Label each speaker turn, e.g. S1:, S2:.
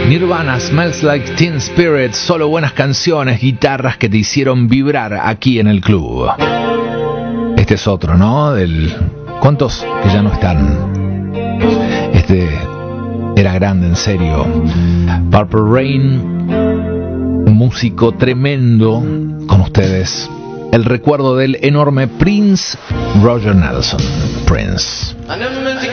S1: Nirvana, Smells Like Teen Spirit, solo buenas canciones, guitarras que te hicieron vibrar aquí en el club. Este es otro, ¿no? ¿Cuántos que ya no están? Este era grande, en serio. Purple Rain, músico tremendo, con ustedes. El recuerdo del enorme Prince, Roger Nelson. Prince.